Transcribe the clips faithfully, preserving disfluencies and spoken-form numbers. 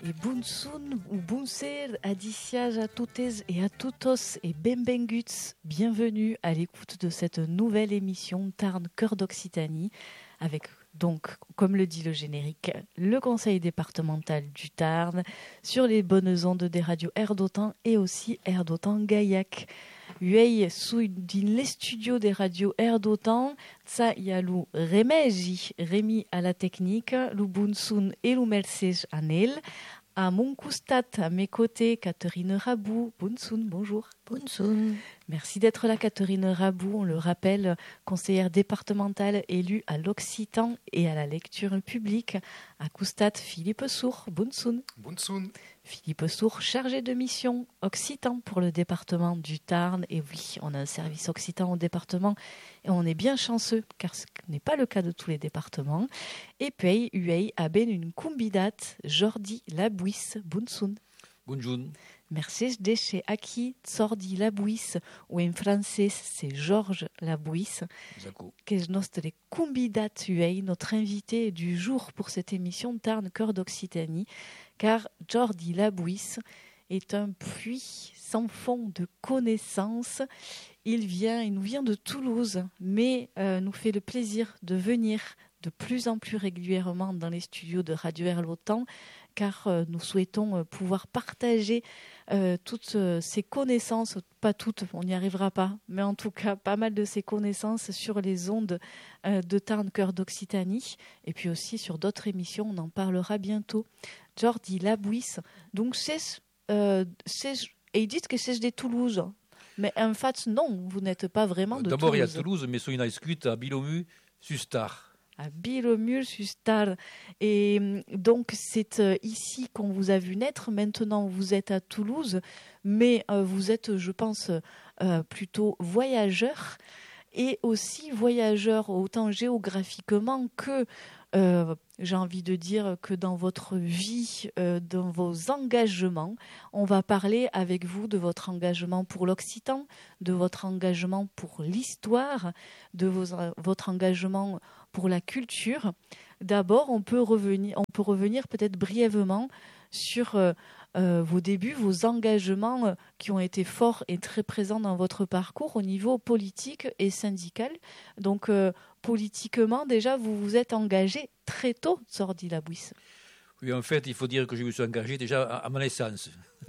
Et bonsoon ou bonsoir à diciage à toutes et à tous et benvenguts. Bienvenue à l'écoute de cette nouvelle émission Tarn Cœur d'Occitanie avec donc, comme le dit le générique, le conseil départemental du Tarn sur les bonnes ondes des radios Air d'Otan et aussi Air d'Otan Gaillac. Uei sous les studios des radios Air d'Otan, ça y a lou Remeji, Rémi à la technique, lou Bunsun et lou Mercej Anel. À mon coustat, à mes côtés, Catherine Rabou. Bunsun, bonjour. Bunsun. Merci d'être là, Catherine Rabou. On le rappelle, conseillère départementale élue à l'Occitan et à la lecture publique. À coustat, Philippe Sour. Bunsun. Bunsun. Philippe Sour, chargé de mission Occitan pour le département du Tarn. Et oui, on a un service Occitan au département et on est bien chanceux car ce n'est pas le cas de tous les départements. Et puis, Uei a ben une cumbidat, Jordi Labouisse. Bunsun. Bonjour. Merci de chez Aki Zordi Labouisse ou en français c'est Georges Labouisse. Que est notre convidat Uei, notre invité du jour pour cette émission Tarn Cœur d'Occitanie, car Jordi Labouisse est un puits sans fond de connaissances. Il vient, il nous vient de Toulouse, mais euh, nous fait le plaisir de venir de plus en plus régulièrement dans les studios de Radio Air d'Otan, car euh, nous souhaitons euh, pouvoir partager euh, toutes euh, ces connaissances, pas toutes, on n'y arrivera pas, mais en tout cas pas mal de ces connaissances sur les ondes euh, de Tarn Cœur d'Occitanie, et puis aussi sur d'autres émissions, on en parlera bientôt. Jordi Labouisse, donc c'est, euh, c'est et ils disent que c'est de Toulouse, mais en fait non, vous n'êtes pas vraiment de D'abord, Toulouse. D'abord il y a Toulouse, mais sur une discute à Bilomu, Sustar. À Bilomul-Sustar. Et donc, c'est euh, ici qu'on vous a vu naître. Maintenant, vous êtes à Toulouse, mais euh, vous êtes, je pense, euh, plutôt voyageur et aussi voyageur autant géographiquement que, euh, j'ai envie de dire, que dans votre vie, euh, dans vos engagements. On va parler avec vous de votre engagement pour l'Occitan, de votre engagement pour l'histoire, de vos, votre engagement pour la culture. D'abord, on peut revenir, on peut revenir peut-être brièvement sur euh, euh, vos débuts, vos engagements euh, qui ont été forts et très présents dans votre parcours au niveau politique et syndical. Donc, euh, politiquement, déjà, vous vous êtes engagé très tôt, Jordi Labouisse. Oui, en fait, il faut dire que je me suis engagé déjà à, à ma naissance,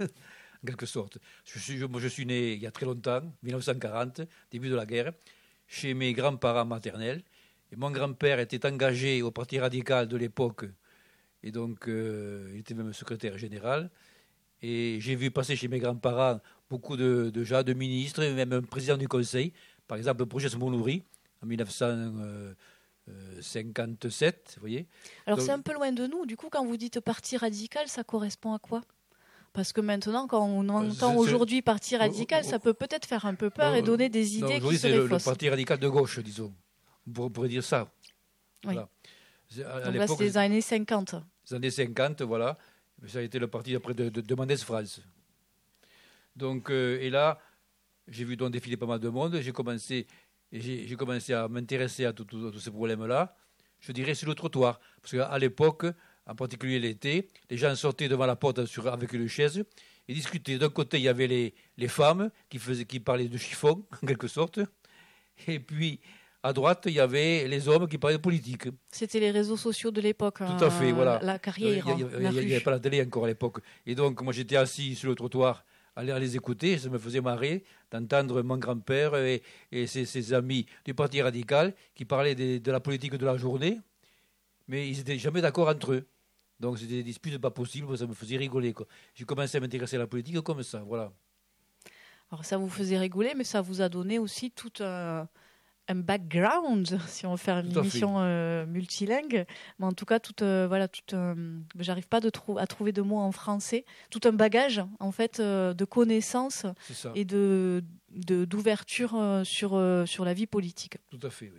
en quelque sorte. Je suis, je, moi, je suis né il y a très longtemps, dix-neuf cent quarante, début de la guerre, chez mes grands-parents maternels. Et mon grand-père était engagé au Parti radical de l'époque, et donc euh, il était même secrétaire général. Et j'ai vu passer chez mes grands-parents beaucoup de, de gens, de ministres, même un président du conseil, par exemple Brogès Monouri, en dix-neuf cent cinquante-sept, vous voyez. Alors donc, c'est un peu loin de nous, du coup quand vous dites Parti radical, ça correspond à quoi ? Parce que maintenant, quand on entend aujourd'hui Parti radical, ça peut peut-être faire un peu peur non, et donner des idées non, qui seraient c'est fausses. Le Parti radical de gauche, disons. On pourrait dire ça. Oui. Voilà. À, à Donc là, c'est les années cinquante. Les années cinquante, voilà. Ça a été le parti après de, de, de Mendès France. Donc, euh, et là, j'ai vu donc défiler pas mal de monde. J'ai commencé, j'ai, j'ai commencé à m'intéresser à tous ces problèmes-là. Je dirais sur le trottoir. Parce qu'à l'époque, en particulier l'été, les gens sortaient devant la porte sur, avec une chaise et discutaient. D'un côté, il y avait les, les femmes qui, faisaient, qui parlaient de chiffon, en quelque sorte. Et puis, à droite, il y avait les hommes qui parlaient de politique. C'était les réseaux sociaux de l'époque. Tout à fait, euh, voilà. La carrière. Il n'y avait pas la télé encore à l'époque. Et donc, moi, j'étais assis sur le trottoir à, à les écouter. Ça me faisait marrer d'entendre mon grand-père et, et ses, ses amis du Parti radical qui parlaient de, de la politique de la journée. Mais ils n'étaient jamais d'accord entre eux. Donc, c'était des disputes pas possibles. Ça me faisait rigoler, quoi. J'ai commencé à m'intéresser à la politique comme ça, voilà. Alors, ça vous faisait rigoler, mais ça vous a donné aussi tout un... un background, si on veut faire une émission euh, multilingue, mais en tout cas, tout, euh, voilà, tout, euh, j'arrive pas de trou- à trouver de mots en français, tout un bagage en fait euh, de connaissances et de, de d'ouverture euh, sur euh, sur la vie politique. Tout à fait, oui.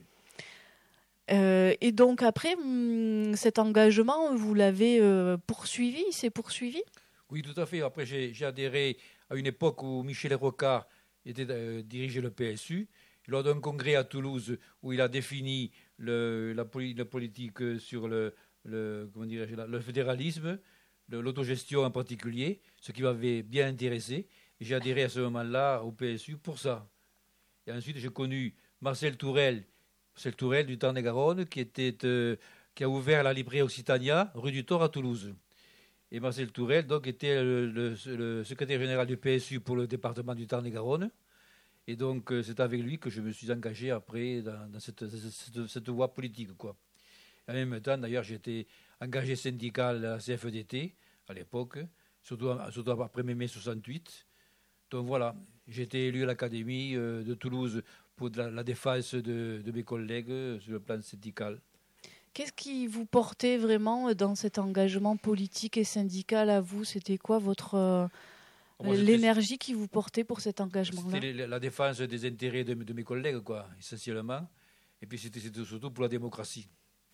Euh, et donc après, hum, cet engagement, vous l'avez euh, poursuivi, il s'est poursuivi ? Oui, tout à fait. Après, j'ai, j'ai adhéré à une époque où Michel Rocard était euh, dirigeait le P S U. Lors d'un congrès à Toulouse où il a défini le, la, la politique sur le, le, comment dirais-je, le fédéralisme, l'autogestion en particulier, ce qui m'avait bien intéressé. Et j'ai adhéré à ce moment-là au P S U pour ça. Et ensuite, j'ai connu Marcel Tourelle, Marcel Tourelle du Tarn-et-Garonne, qui, était, euh, qui a ouvert la librairie Occitania, rue du Thor à Toulouse. Et Marcel Tourelle donc, était le, le, le secrétaire général du P S U pour le département du Tarn-et-Garonne. Et donc, euh, c'est avec lui que je me suis engagé après dans, dans cette, cette, cette voie politique, quoi. En même temps, d'ailleurs, j'étais engagé syndical à la C F D T à l'époque, surtout, surtout après mai soixante-huit. Donc voilà, j'ai été élu à l'Académie euh, de Toulouse pour de la, la défense de, de mes collègues euh, sur le plan syndical. Qu'est-ce qui vous portait vraiment dans cet engagement politique et syndical à vous? C'était quoi votre euh, Moi, l'énergie qui vous portait pour cet engagement-là? C'était la défense des intérêts de, de mes collègues, quoi, essentiellement. Et puis c'était, c'était surtout pour la démocratie.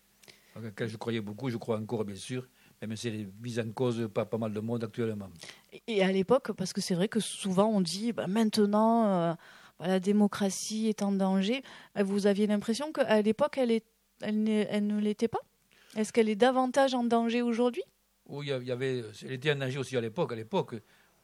Quand je croyais beaucoup, je crois encore, bien sûr, même si c'est mis en cause par pas mal de monde actuellement. Et à l'époque, parce que c'est vrai que souvent on dit bah, maintenant euh, bah, la démocratie est en danger, vous aviez l'impression qu'à l'époque elle, est, elle, elle ne l'était pas? Est-ce qu'elle est davantage en danger aujourd'hui? Oui, il y avait, elle était en danger aussi à l'époque. À l'époque,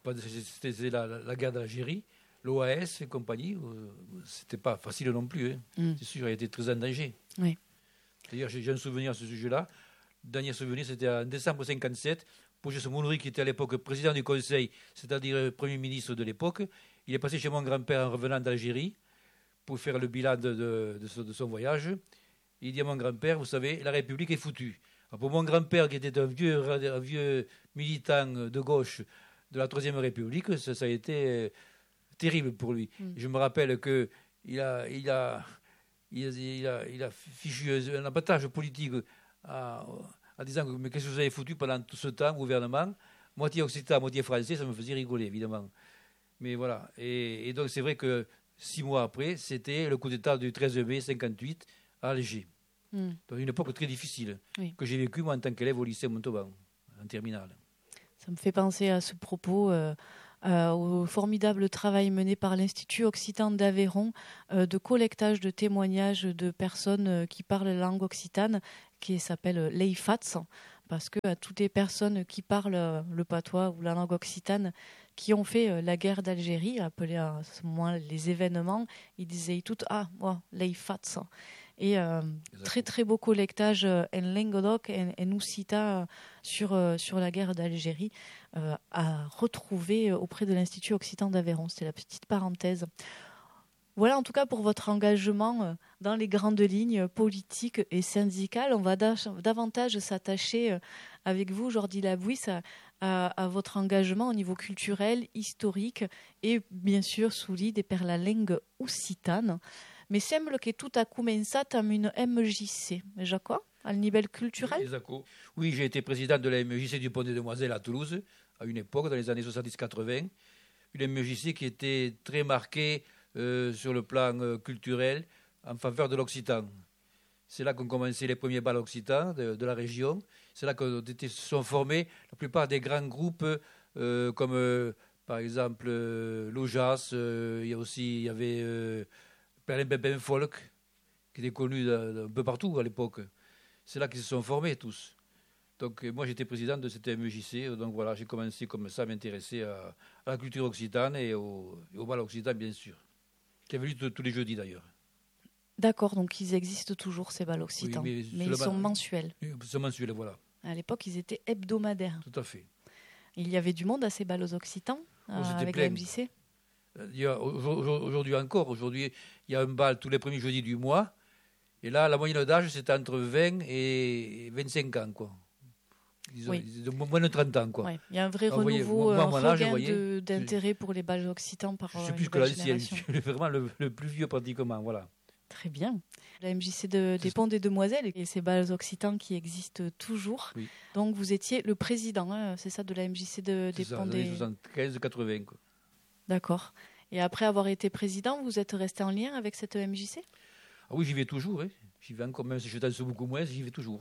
c'était la, la guerre d'Algérie, l'O A S et compagnie. C'était pas facile non plus. Hein. Mm. C'est sûr, elle était très en danger. Oui. D'ailleurs, j'ai un souvenir à ce sujet-là. Le dernier souvenir, c'était en décembre cinquante-sept. Bourges Mounoury, qui était à l'époque président du Conseil, c'est-à-dire Premier ministre de l'époque, il est passé chez mon grand-père en revenant d'Algérie pour faire le bilan de, de, de, son, de son voyage. Il dit à mon grand-père, vous savez, la République est foutue. Alors pour mon grand-père, qui était un vieux, un vieux militant de gauche de la Troisième République, ça, ça a été terrible pour lui. Mm. Je me rappelle qu'il a... Il a Il a, il, a, il a fichu un abattage politique en, en disant que, mais qu'est-ce que vous avez foutu pendant tout ce temps, gouvernement, moitié occitan, moitié français, ça me faisait rigoler, évidemment. Mais voilà. Et, et donc, c'est vrai que six mois après, c'était le coup d'État du treize mai cinquante-huit à Alger. Mm. Donc, une époque très difficile, oui. que j'ai vécue, moi, en tant qu'élève au lycée Montauban, en terminale. Ça me fait penser à ce propos... Euh... Euh, au formidable travail mené par l'Institut Occitan d'Aveyron euh, de collectage de témoignages de personnes euh, qui parlent la langue occitane, qui s'appelle l'E I F A T S, parce que à toutes les personnes qui parlent euh, le patois ou la langue occitane, qui ont fait euh, la guerre d'Algérie, appelés à ce moment les événements, ils disaient tout « Ah, ouais, l'E I F A T S ». Et euh, très très beau collectage euh, en Languedoc et en Occitanie euh, sur, euh, sur la guerre d'Algérie euh, à retrouver auprès de l'Institut Occitan d'Aveyron. C'était la petite parenthèse. Voilà en tout cas pour votre engagement euh, dans les grandes lignes politiques et syndicales. On va da- davantage s'attacher euh, avec vous, Jordi Labouisse, à, à, à votre engagement au niveau culturel, historique et bien sûr solide per la langue occitane. Mais semble que tout a commencé comme une M J C. Déjà quoi? À niveau culturel? Oui, j'ai été président de la M J C du Pont des Demoiselles à Toulouse, à une époque, dans les années soixante-dix quatre-vingts. Une M J C qui était très marquée euh, sur le plan euh, culturel en faveur de l'Occitan. C'est là qu'ont commencé les premiers bals occitans de, de la région. C'est là que se sont formés la plupart des grands groupes, euh, comme euh, par exemple euh, l'Ojas. Euh, il y a aussi, il y avait... Euh, Perlin Bébin Folk, qui était connu un peu partout à l'époque. C'est là qu'ils se sont formés tous. Donc moi j'étais président de cette M J C, donc voilà, j'ai commencé comme ça à m'intéresser à, à la culture occitane et au, et au bal occitan bien sûr, qui avait lieu tous les jeudis d'ailleurs. D'accord, donc ils existent toujours ces bals occitans, oui, mais, mais ils sont mensuels. Ils sont mensuels, voilà. À l'époque ils étaient hebdomadaires. Tout à fait. Il y avait du monde à ces bals occitans oh, euh, avec plein. La M J C. Il y a, aujourd'hui encore, aujourd'hui, il y a un bal tous les premiers jeudis du mois. Et là, la moyenne d'âge, c'est entre vingt et vingt-cinq ans, quoi. Disons, oui. de moins de trente ans, quoi. Oui. Il y a un vrai Alors, renouveau, voyez, moi, un regain âge, de, d'intérêt pour les bals occitans par je sais plus que là, c'est vraiment le, le plus vieux pratiquement, voilà. Très bien. La M J C de, des Ponts des Demoiselles et ces bals occitans qui existent toujours. Oui. Donc, vous étiez le président, hein, c'est ça, de la M J C de, des ça, Ponts des... soixante-quinze quatre-vingts, quoi. D'accord. Et après avoir été président, vous êtes resté en lien avec cette M J C? Ah oui, j'y vais toujours. Hein. J'y vais encore, même si je danse beaucoup moins, j'y vais toujours.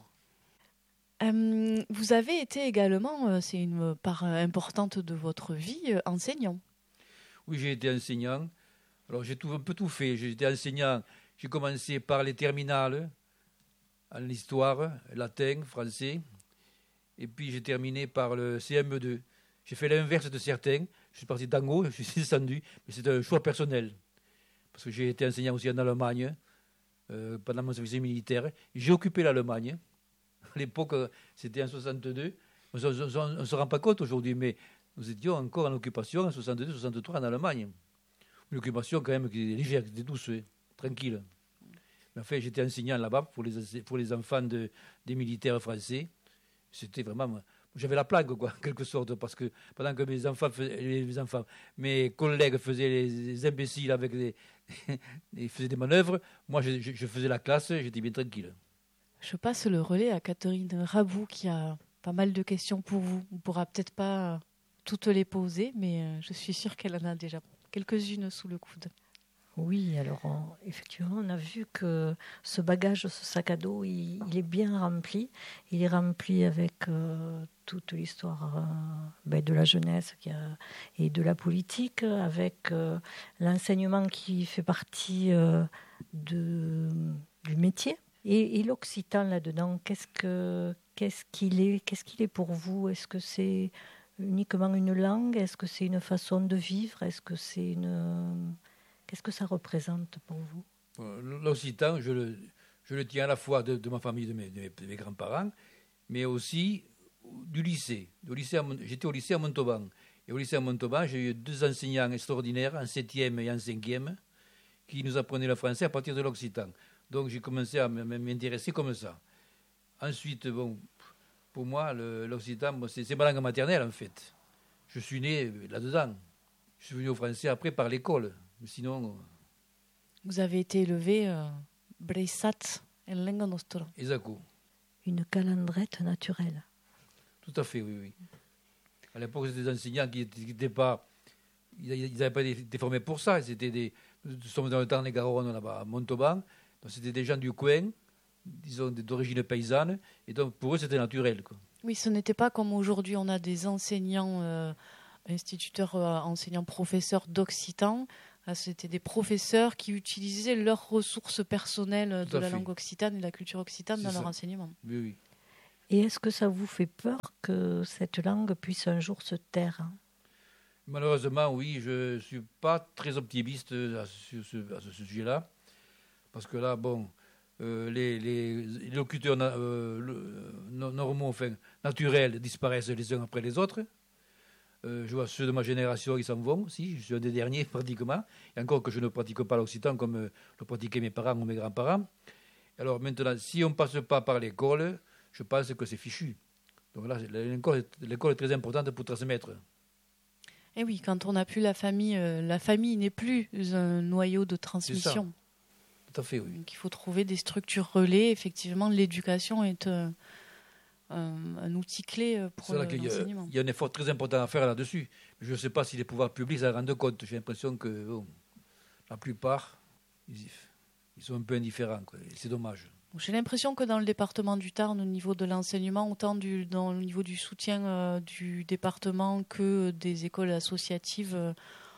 Euh, vous avez été également, euh, c'est une part importante de votre vie, euh, enseignant. Oui, j'ai été enseignant. Alors j'ai tout, un peu tout fait. J'ai été enseignant. J'ai commencé par les terminales, en histoire, latin, français. Et puis j'ai terminé par le C M E deux. J'ai fait l'inverse de certains. Je suis parti d'en haut, je suis descendu. Mais c'est un choix personnel. Parce que j'ai été enseignant aussi en Allemagne euh, pendant mon service militaire. J'ai occupé l'Allemagne. À l'époque, c'était en soixante-deux. On ne se rend pas compte aujourd'hui, mais nous étions encore en occupation en soixante-deux soixante-trois en Allemagne. Une occupation quand même qui est légère, qui était douce, tranquille. Mais en fait, j'étais enseignant là-bas pour les, pour les enfants de, des militaires français. C'était vraiment... J'avais la plague, quoi, en quelque sorte, parce que pendant que mes enfants, faisaient, les enfants mes collègues faisaient les, les imbéciles avec des... ils faisaient des manœuvres, moi, je, je faisais la classe, j'étais bien tranquille. Je passe le relais à Catherine Rabou, qui a pas mal de questions pour vous. On ne pourra peut-être pas toutes les poser, mais je suis sûre qu'elle en a déjà quelques-unes sous le coude. Oui, alors on, effectivement, on a vu que ce bagage, ce sac à dos, il, il est bien rempli. Il est rempli avec euh, toute l'histoire euh, ben, de la jeunesse qui a, et de la politique, avec euh, l'enseignement qui fait partie euh, de, du métier. Et, et l'occitan là-dedans, qu'est-ce, que, qu'est-ce, qu'il est, qu'est-ce qu'il est pour vous ? Est-ce que c'est uniquement une langue ? Est-ce que c'est une façon de vivre ? Est-ce que c'est une... Qu'est-ce que ça représente pour vous ? L'occitan, je le, je le tiens à la fois de, de ma famille, de mes, de mes, de mes grands-parents, mais aussi du lycée. Au lycée à, j'étais au lycée à Montauban. Et au lycée à Montauban, j'ai eu deux enseignants extraordinaires, en septième et en cinquième, qui nous apprenaient le français à partir de l'occitan. Donc j'ai commencé à m'intéresser comme ça. Ensuite, bon, pour moi, le, l'occitan, c'est, c'est ma langue maternelle en fait. Je suis né là-dedans. Je suis venu au français après par l'école. Sinon, vous avez été élevé euh, Breisat en lingua nostra. Exact. Une calandrette naturelle. Tout à fait, oui, oui. À l'époque, c'était des enseignants qui n'étaient pas, ils n'avaient pas été formés pour ça. C'était des, nous sommes dans le temps des Garonne là-bas, à Montauban. Donc c'était des gens du coin, disons d'origine paysanne, et donc pour eux c'était naturel, quoi. Oui, ce n'était pas comme aujourd'hui, on a des enseignants, euh, instituteurs, euh, enseignants, professeurs d'occitan. C'était des professeurs qui utilisaient leurs ressources personnelles de la langue occitane et de la culture occitane dans leur enseignement. Oui, oui. Et est-ce que ça vous fait peur que cette langue puisse un jour se taire ? Malheureusement, oui, je ne suis pas très optimiste à ce, à ce sujet-là. Parce que là, bon, euh, les, les, les locuteurs euh, le, normaux, enfin, naturels, disparaissent les uns après les autres. Euh, je vois ceux de ma génération, ils s'en vont aussi. Je suis un des derniers, pratiquement. Et encore que je ne pratique pas l'occitan comme euh, le pratiquaient mes parents ou mes grands-parents. Alors maintenant, si on ne passe pas par l'école, je pense que c'est fichu. Donc là, l'école, l'école est très importante pour transmettre. Et oui, quand on n'a plus la famille, euh, la famille n'est plus un noyau de transmission. C'est ça. Tout à fait, oui. Donc il faut trouver des structures relais. Effectivement, l'éducation est euh, un, un outil clé pour le, l'enseignement. Il y a un effort très important à faire là-dessus. Je ne sais pas si les pouvoirs publics s'en rendent compte. J'ai l'impression que bon, la plupart, ils, ils sont un peu indifférents, quoi. Et c'est dommage. J'ai l'impression que dans le département du Tarn, au niveau de l'enseignement, autant du, dans le niveau du soutien euh, du département que des écoles associatives, euh,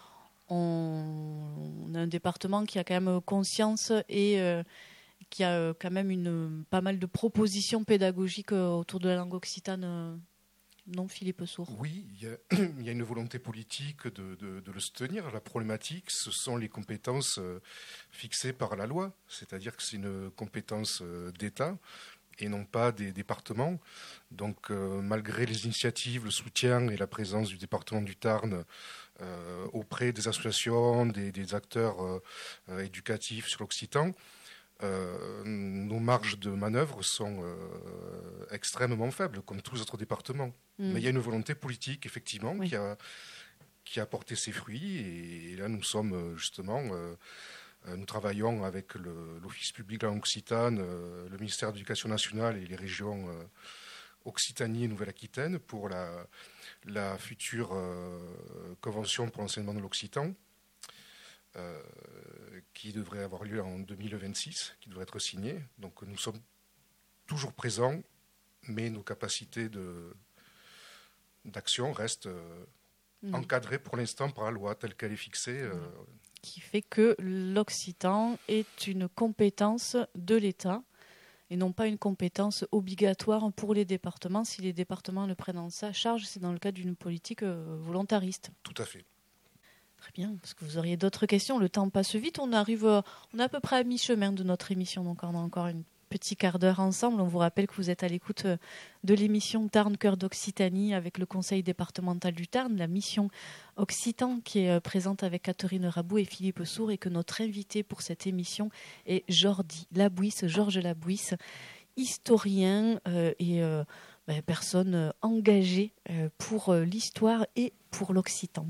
on, on a un département qui a quand même conscience et euh, qui a euh, quand même une, pas mal de propositions pédagogiques euh, autour de la langue occitane. Euh, non, Philippe Sourd. Oui, il y, a, il y a une volonté politique de, de, de le soutenir. La problématique, ce sont les compétences fixées par la loi, c'est-à-dire que c'est une compétence d'État et non pas des départements. Donc, euh, malgré les initiatives, le soutien et la présence du département du Tarn euh, auprès des associations, des, des acteurs euh, éducatifs sur l'occitan, Euh, nos marges de manœuvre sont euh, extrêmement faibles, comme tous les autres départements. Mmh. Mais il y a une volonté politique, effectivement, oui. qui, a, qui a porté ses fruits. Et, et là, nous sommes justement, euh, nous travaillons avec le, l'Office public de la langue occitane, euh, le ministère de l'Éducation nationale et les régions euh, Occitanie et Nouvelle-Aquitaine pour la, la future euh, convention pour l'enseignement de l'occitan. Euh, qui devrait avoir lieu en deux mille vingt-six, qui devrait être signé. Donc nous sommes toujours présents, mais nos capacités de, d'action restent euh, mmh. encadrées pour l'instant par la loi telle qu'elle est fixée. Euh, qui fait que l'occitan est une compétence de l'État et non pas une compétence obligatoire pour les départements. Si les départements le prennent en sa charge, c'est dans le cadre d'une politique volontariste. Tout à fait. Très bien, parce que vous auriez d'autres questions. Le temps passe vite. On arrive, on est à peu près à mi-chemin de notre émission, donc on a encore une petit quart d'heure ensemble. On vous rappelle que vous êtes à l'écoute de l'émission Tarn Cœur d'Occitanie avec le conseil départemental du Tarn, la mission Occitan qui est présente avec Catherine Rabou et Philippe Sourd, et que notre invité pour cette émission est Jordi Labouisse, Georges Labouisse, historien euh, et euh, ben, personne engagée euh, pour euh, l'histoire et pour l'Occitan.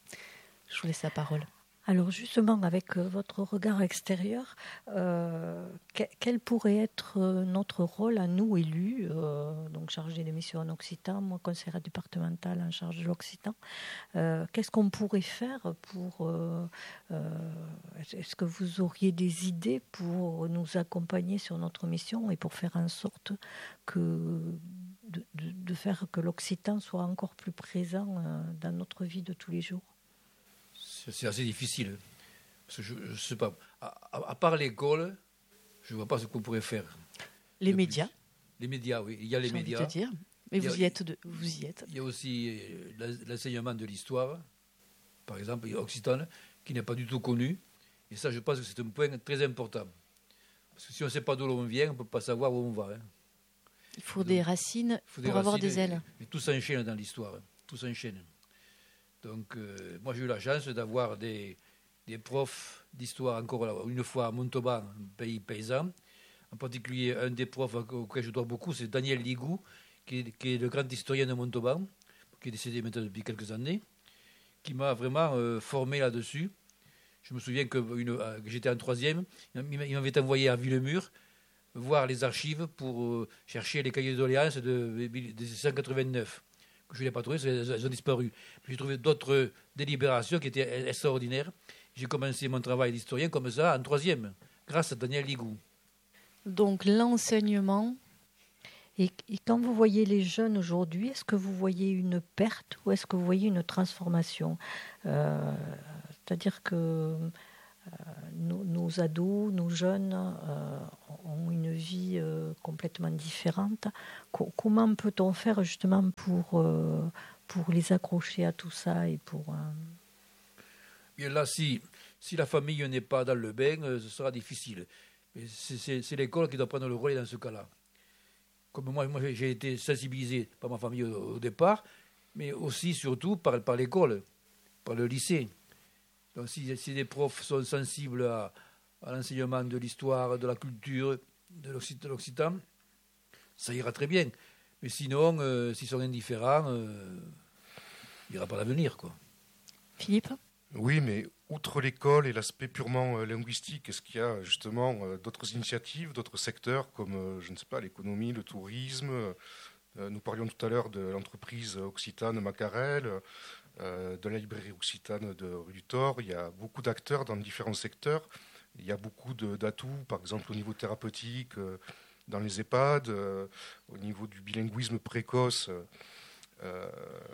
Je vous laisse la parole. Alors justement, avec votre regard extérieur, euh, quel pourrait être notre rôle à nous élus, euh, donc chargés de mission en Occitan, moi conseillère départementale en charge de l'Occitan, euh, qu'est-ce qu'on pourrait faire pour... Euh, euh, est-ce que vous auriez des idées pour nous accompagner sur notre mission et pour faire en sorte que, de, de, de faire que l'Occitan soit encore plus présent euh, dans notre vie de tous les jours ? C'est assez difficile. Parce que je ne sais pas. À, à, à part l'école, je ne vois pas ce qu'on pourrait faire. Les médias. Plus. Les médias, oui. Il y a les J'ai médias. Envie de dire. Mais vous, a, y êtes de, vous y êtes. Il y a aussi l'enseignement de l'histoire, par exemple, occitane, qui n'est pas du tout connu. Et ça, je pense que c'est un point très important. Parce que si on ne sait pas d'où l'on vient, on ne peut pas savoir où on va. Hein. Il faut Donc, des racines faut des pour racines avoir des ailes. Et, et tout s'enchaîne dans l'histoire. Hein. Tout s'enchaîne. Donc, euh, moi, j'ai eu la chance d'avoir des, des profs d'histoire, encore une fois, à Montauban, un pays paysan. En particulier, un des profs auquel je dois beaucoup, c'est Daniel Ligou, qui est, qui est le grand historien de Montauban, qui est décédé maintenant depuis quelques années, qui m'a vraiment euh, formé là-dessus. Je me souviens que, une, euh, que j'étais en troisième, il m'avait envoyé à Villemur voir les archives pour euh, chercher les cahiers de doléances de, de, de cent quatre-vingt-neuf. Je ne l'ai pas trouvé, elles ont disparu. J'ai trouvé d'autres délibérations qui étaient extraordinaires. J'ai commencé mon travail d'historien comme ça, en troisième, grâce à Daniel Ligou. Donc l'enseignement. Et, et quand vous voyez les jeunes aujourd'hui, est-ce que vous voyez une perte ou est-ce que vous voyez une transformation ? euh, C'est-à-dire que euh, nos, nos ados, nos jeunes euh, ont une vie euh, complètement différente. Co- comment peut-on faire justement pour, euh, pour les accrocher à tout ça et pour... Euh... Et là, si, si la famille n'est pas dans le bain, ce sera difficile. Mais c'est, c'est, c'est l'école qui doit prendre le relais dans ce cas-là. Comme moi, moi j'ai été sensibilisé par ma famille au, au départ, mais aussi, surtout, par, par l'école, par le lycée. Donc, si, si les profs sont sensibles à, à l'enseignement de l'histoire, de la culture, de l'Occitan, ça ira très bien. Mais sinon, euh, s'ils sont indifférents, euh, il n'y aura pas d'avenir, quoi. Philippe ? Oui, mais outre l'école et l'aspect purement euh, linguistique, est-ce qu'il y a justement euh, d'autres initiatives, d'autres secteurs comme, euh, je ne sais pas, l'économie, le tourisme euh, Nous parlions tout à l'heure de l'entreprise occitane Macarel, euh, de la librairie occitane de rue du Thor. Il y a beaucoup d'acteurs dans différents secteurs. Il y a beaucoup de, d'atouts, par exemple au niveau thérapeutique, euh, dans les EHPAD, euh, au niveau du bilinguisme précoce. Euh,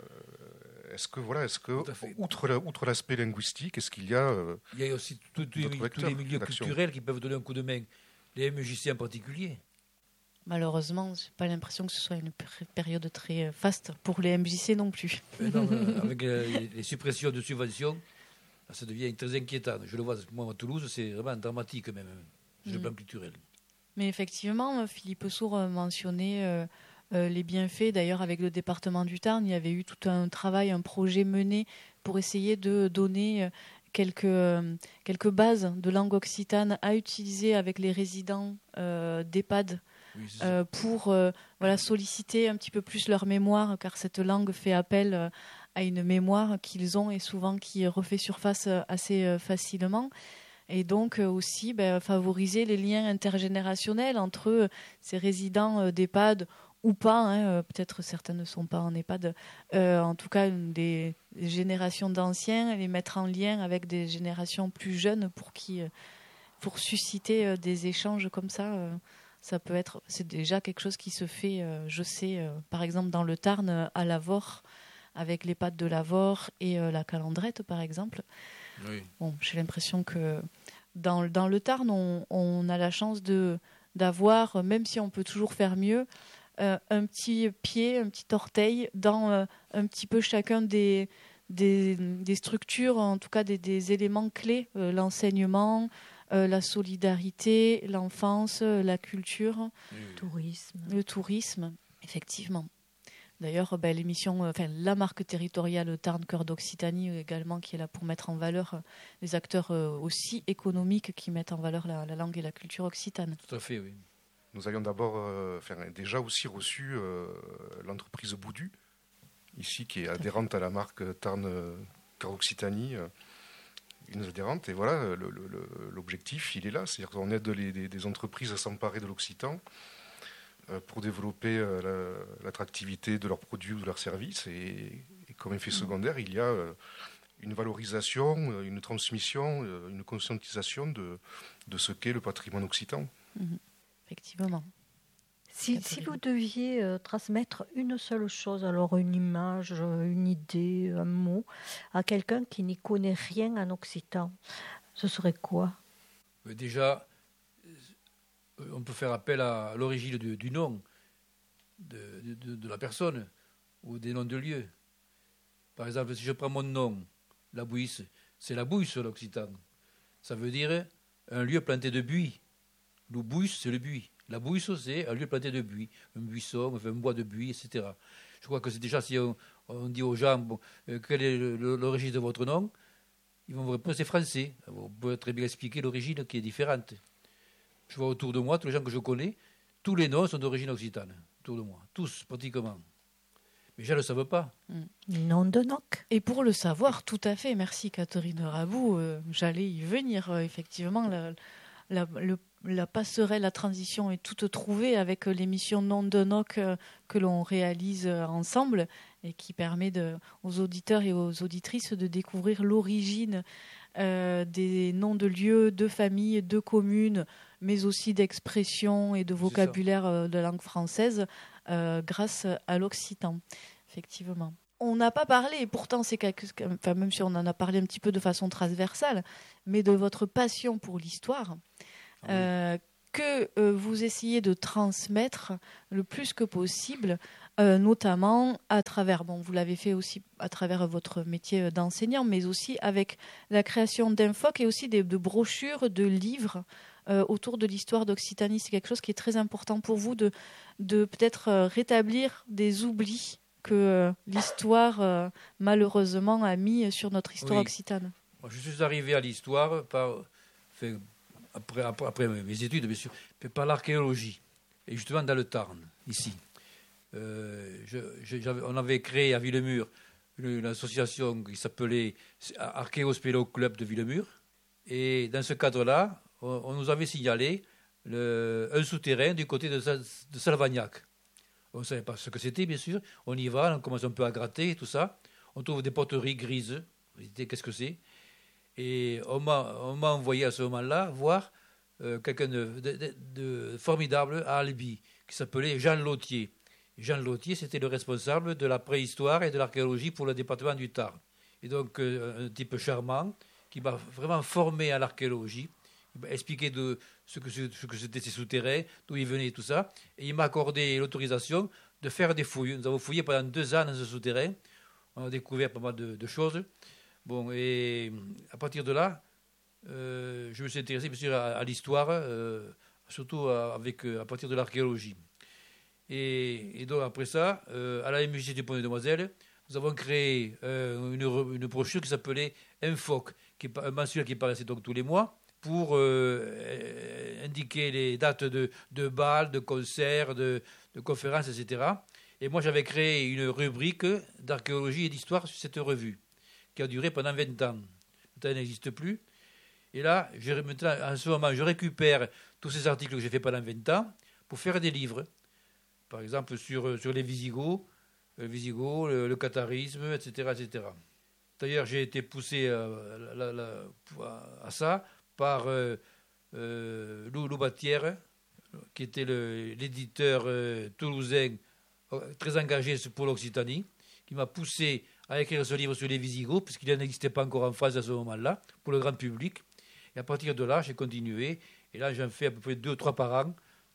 est-ce que voilà, est-ce que outre, la, outre l'aspect linguistique, est-ce qu'il y a euh, il y a aussi tous les milieux d'action. Culturels qui peuvent donner un coup de main, les M J C en particulier. Malheureusement, j'ai pas l'impression que ce soit une période très faste pour les M J C non plus. Non, euh, avec euh, les suppressions de subventions, ça devient très inquiétant. Je le vois, moi à Toulouse, c'est vraiment dramatique même, sur le mmh. plan culturel. Mais effectivement, Philippe Sourd mentionnait euh, euh, les bienfaits. D'ailleurs, avec le département du Tarn, il y avait eu tout un travail, un projet mené pour essayer de donner euh, quelques, euh, quelques bases de langue occitane à utiliser avec les résidents euh, d'EHPAD oui, euh, pour euh, voilà, solliciter un petit peu plus leur mémoire, car cette langue fait appel euh, à une mémoire qu'ils ont et souvent qui refait surface euh, assez euh, facilement. Et donc euh, aussi ben, favoriser les liens intergénérationnels entre euh, ces résidents euh, d'EHPAD ou pas, hein, euh, peut-être certains ne sont pas en EHPAD, euh, en tout cas des, des générations d'anciens, les mettre en lien avec des générations plus jeunes pour, qui, euh, pour susciter euh, des échanges comme ça. Euh, ça peut être, c'est déjà quelque chose qui se fait, euh, je sais, euh, par exemple dans le Tarn, euh, à Lavore, avec l'EHPAD de Lavore et euh, la Calandrette, par exemple. Oui. Bon, j'ai l'impression que dans, dans le Tarn, on, on a la chance de, d'avoir, même si on peut toujours faire mieux, euh, un petit pied, un petit orteil dans euh, un petit peu chacun des, des, des structures, en tout cas des, des éléments clés, euh, l'enseignement, euh, la solidarité, l'enfance, la culture, le tourisme. Le tourisme, effectivement. D'ailleurs, ben, l'émission, enfin, la marque territoriale Tarn Cœur d'Occitanie également, qui est là pour mettre en valeur euh, les acteurs euh, aussi économiques qui mettent en valeur la, la langue et la culture occitane. Tout à fait, oui. Nous avions d'abord, euh, enfin, déjà aussi reçu euh, l'entreprise Boudu, ici, qui est adhérente à la marque Tarn Cœur d'Occitanie, euh, une adhérente. Et voilà, le, le, l'objectif, il est là, c'est-à-dire qu'on aide les, des, des entreprises à s'emparer de l'occitan pour développer l'attractivité de leurs produits ou de leurs services. Et, et comme effet secondaire, il y a une valorisation, une transmission, une conscientisation de, de ce qu'est le patrimoine occitan. Mmh, effectivement. Si, si vous deviez euh, transmettre une seule chose, alors une image, une idée, un mot, à quelqu'un qui n'y connaît rien en occitan, ce serait quoi ? Déjà, on peut faire appel à l'origine du, du nom de, de, de la personne ou des noms de lieux. Par exemple, si je prends mon nom, la Bouisse, c'est la Bouisse l'occitan. Ça veut dire un lieu planté de buis. Le Bouisse, c'est le buis. La Bouisse, c'est un lieu planté de buis, un buisson, enfin, un bois de buis, et cetera. Je crois que c'est déjà, si on, on dit aux gens, bon, euh, quelle est le, le, l'origine de votre nom, ils vont vous répondre, c'est français. On peut très bien expliquer l'origine qui est différente. Je vois autour de moi, tous les gens que je connais, tous les noms sont d'origine occitane, autour de moi, tous pratiquement. Mais je ne le savais pas. Nom de Noc. Et pour le savoir, tout à fait, merci Catherine Rabou, euh, j'allais y venir, euh, effectivement, la, la, le, la passerelle, la transition est toute trouvée avec l'émission Nom de Noc euh, que l'on réalise euh, ensemble et qui permet de, aux auditeurs et aux auditrices de découvrir l'origine euh, des noms de lieux, de familles, de communes, mais aussi d'expressions et de vocabulaire de langue française euh, grâce à l'occitan, effectivement. On n'a pas parlé, et pourtant, c'est quelque, enfin, même si on en a parlé un petit peu de façon transversale, mais de votre passion pour l'histoire, ah oui. euh, que euh, vous essayez de transmettre le plus que possible, euh, notamment à travers, bon, vous l'avez fait aussi à travers votre métier d'enseignant, mais aussi avec la création d'infoc et aussi des, de brochures, de livres, Euh, autour de l'histoire d'Occitanie. C'est quelque chose qui est très important pour vous de, de peut-être euh, rétablir des oublis que euh, l'histoire, euh, malheureusement, a mis sur notre histoire oui. occitane. Moi, je suis arrivé à l'histoire par, enfin, après, après, après mes études, bien sûr, par l'archéologie. Et justement dans le Tarn, ici. Euh, je, je, on avait créé à Villemur une, une association qui s'appelait Archéospélo Club de Villemur. Et dans ce cadre-là, on nous avait signalé le, un souterrain du côté de, de Salvagnac. On ne savait pas ce que c'était, bien sûr. On y va, on commence un peu à gratter, tout ça. On trouve des poteries grises. On dit, qu'est-ce que c'est ? Et on m'a, on m'a envoyé à ce moment-là voir euh, quelqu'un de, de, de, de formidable à Albi, qui s'appelait Jean Lautier. Jean Lautier, c'était le responsable de la préhistoire et de l'archéologie pour le département du Tarn. Et donc, euh, un type charmant, qui m'a vraiment formé à l'archéologie, expliquer de ce que, ce que c'était ces souterrains, d'où ils venaient, tout ça. Et il m'a accordé l'autorisation de faire des fouilles. Nous avons fouillé pendant deux ans dans ce souterrain. On a découvert pas mal de, de choses. Bon, et à partir de là, euh, je me suis intéressé, bien sûr, à, à l'histoire, euh, surtout à, avec, à partir de l'archéologie. Et, et donc, après ça, euh, à la M J du Pont-des-Demoiselles, nous avons créé euh, une, une brochure qui s'appelait Infoc, qui est un mensuel qui paraissait donc tous les mois, pour euh, indiquer les dates de, de bals, de concerts, de, de conférences, et cetera. Et moi, j'avais créé une rubrique d'archéologie et d'histoire sur cette revue, qui a duré pendant vingt ans. Maintenant, elle n'existe plus. Et là, je, maintenant, en ce moment, je récupère tous ces articles que j'ai fait pendant vingt ans pour faire des livres. Par exemple, sur, sur les Visigoths, le Visigoth, le, le catharisme, et cetera, et cetera. D'ailleurs, j'ai été poussé à, à, à, à ça par euh, euh, Lou Loubatière, qui était le, l'éditeur euh, toulousain très engagé pour l'Occitanie, qui m'a poussé à écrire ce livre sur les Visigoths, puisqu'il n'existait pas encore en France à ce moment-là, pour le grand public. Et à partir de là, j'ai continué. Et là, j'en fais à peu près deux ou trois par an.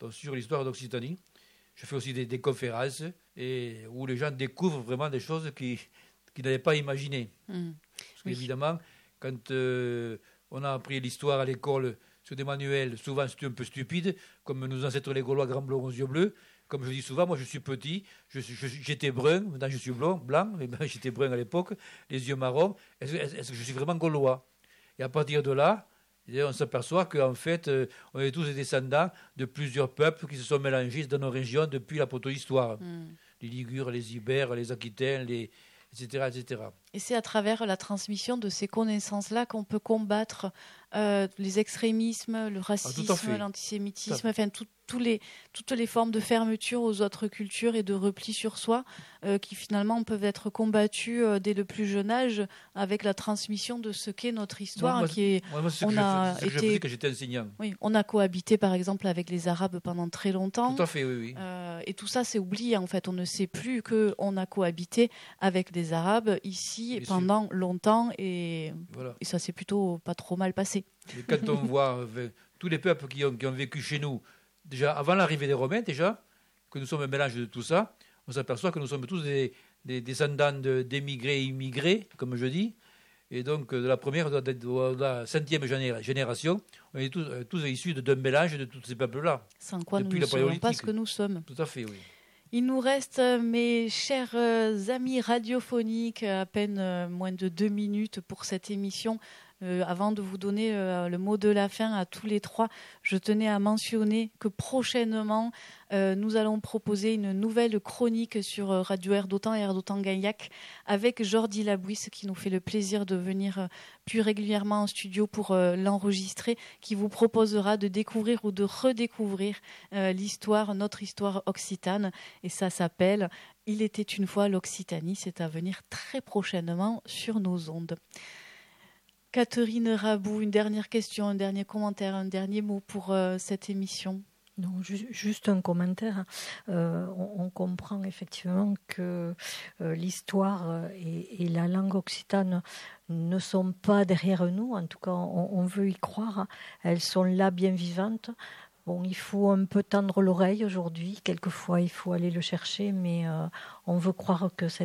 donc sur l'histoire d'Occitanie. Je fais aussi des, des conférences et où les gens découvrent vraiment des choses qu'ils, qu'ils n'avaient pas imaginées. Mmh. Parce qu'évidemment, oui. quand euh, on a appris l'histoire à l'école sur des manuels, souvent c'était un peu stupide, comme nos ancêtres les Gaulois, grands blonds aux yeux bleus. Comme je dis souvent, moi je suis petit, je, je, j'étais brun, maintenant je suis blanc, blanc mais ben, j'étais brun à l'époque, les yeux marrons. Est-ce, est-ce que je suis vraiment Gaulois? Et à partir de là, on s'aperçoit qu'en fait, euh, on est tous des descendants de plusieurs peuples qui se sont mélangés dans nos régions depuis la protohistoire. Mm. Les Ligures, les Ibères, les Aquitains, les, et cetera, et cetera. Et c'est à travers la transmission de ces connaissances-là qu'on peut combattre euh, les extrémismes, le racisme, ah, l'antisémitisme, enfin tout, tout les, toutes les formes de fermeture aux autres cultures et de repli sur soi euh, qui finalement peuvent être combattues euh, dès le plus jeune âge avec la transmission de ce qu'est notre histoire. Moi, qui est, moi, moi, c'est on a je, été, que j'étais enseignant. Oui, on a cohabité par exemple avec les Arabes pendant très longtemps. Tout à fait, oui, oui. Euh, et tout ça c'est oublié en fait. On ne sait plus qu'on a cohabité avec les Arabes ici Bien pendant sûr. longtemps et, voilà. et ça s'est plutôt pas trop mal passé. Et quand on voit euh, tous les peuples qui ont, qui ont vécu chez nous, déjà avant l'arrivée des Romains, déjà, que nous sommes un mélange de tout ça, on s'aperçoit que nous sommes tous des, des descendants de, d'émigrés et immigrés, comme je dis, et donc de la première, de, de, de la centième génération, on est tous, tous issus d'un mélange de tous ces peuples-là. Sans quoi nous ne savons pas ce que nous sommes. Tout à fait, oui. Il nous reste, mes chers amis radiophoniques, à peine moins de deux minutes pour cette émission. Euh, avant de vous donner euh, le mot de la fin à tous les trois, je tenais à mentionner que prochainement, euh, nous allons proposer une nouvelle chronique sur Radio Air d'Otan et Air d'Otan-Gaillac avec Jordi Labouisse qui nous fait le plaisir de venir euh, plus régulièrement en studio pour euh, l'enregistrer, qui vous proposera de découvrir ou de redécouvrir euh, l'histoire, notre histoire occitane. Et ça s'appelle « Il était une fois l'Occitanie ». C'est à venir très prochainement sur nos ondes. Catherine Rabou, une dernière question, un dernier commentaire, un dernier mot pour euh, cette émission. Non, ju- juste un commentaire. Euh, on, on comprend effectivement que euh, l'histoire et, et la langue occitane ne sont pas derrière nous. En tout cas, on, on veut y croire. Elles sont là, bien vivantes. Bon, il faut un peu tendre l'oreille aujourd'hui. Quelquefois, il faut aller le chercher, mais euh, on veut croire que cette